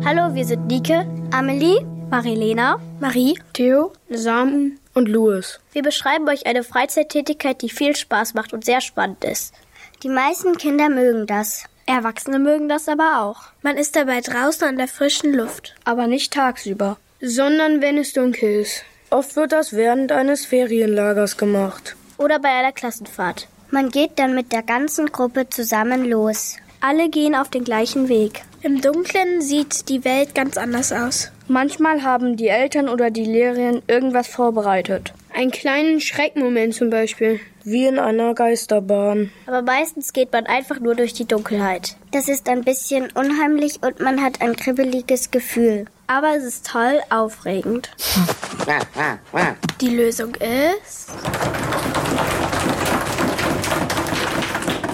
Hallo, wir sind Nike, Amelie, Marilena, Marie, Theo, Samu und Louis. Wir beschreiben euch eine Freizeittätigkeit, die viel Spaß macht und sehr spannend ist. Die meisten Kinder mögen das. Erwachsene mögen das aber auch. Man ist dabei draußen an der frischen Luft. Aber nicht tagsüber, sondern wenn es dunkel ist. Oft wird das während eines Ferienlagers gemacht. Oder bei einer Klassenfahrt. Man geht dann mit der ganzen Gruppe zusammen los. Alle gehen auf den gleichen Weg. Im Dunkeln sieht die Welt ganz anders aus. Manchmal haben die Eltern oder die Lehrerin irgendwas vorbereitet. Einen kleinen Schreckmoment zum Beispiel. Wie in einer Geisterbahn. Aber meistens geht man einfach nur durch die Dunkelheit. Das ist ein bisschen unheimlich und man hat ein kribbeliges Gefühl. Aber es ist toll aufregend. Die Lösung ist...